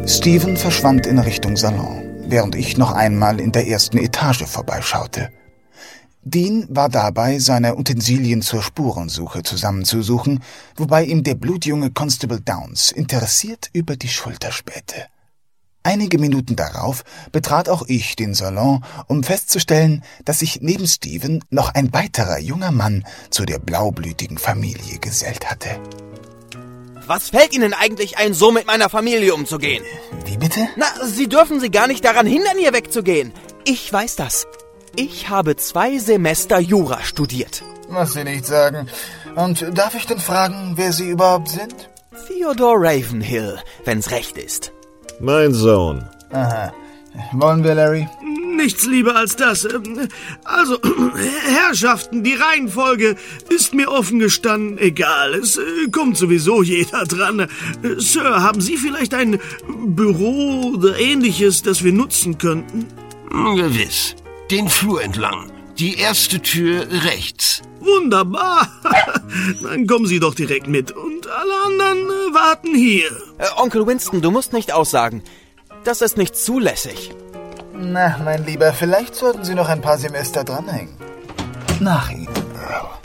Stephen verschwand in Richtung Salon, während ich noch einmal in der ersten Etage vorbeischaute. Dean war dabei, seine Utensilien zur Spurensuche zusammenzusuchen, wobei ihm der blutjunge Constable Downs interessiert über die Schulter spähte. Einige Minuten darauf betrat auch ich den Salon, um festzustellen, dass sich neben Stephen noch ein weiterer junger Mann zu der blaublütigen Familie gesellt hatte. Was fällt Ihnen eigentlich ein, so mit meiner Familie umzugehen? Wie bitte? Na, Sie dürfen sie gar nicht daran hindern, hier wegzugehen. Ich weiß das. Ich habe 2 Semester Jura studiert. Was Sie nicht sagen. Und darf ich denn fragen, wer Sie überhaupt sind? Theodore Ravenhill, wenn's recht ist. Mein Sohn. Aha. Wollen wir, Larry? Nichts lieber als das. Also, Herrschaften, die Reihenfolge ist mir offen gestanden egal. Es kommt sowieso jeder dran. Sir, haben Sie vielleicht ein Büro oder Ähnliches, das wir nutzen könnten? Gewiss. Den Flur entlang. Die erste Tür rechts. Wunderbar. Dann kommen Sie doch direkt mit. Und alle anderen warten hier. Onkel Winston, du musst nicht aussagen. Das ist nicht zulässig. Na, mein Lieber, vielleicht sollten Sie noch ein paar Semester dranhängen. Nach Ihnen, Earl.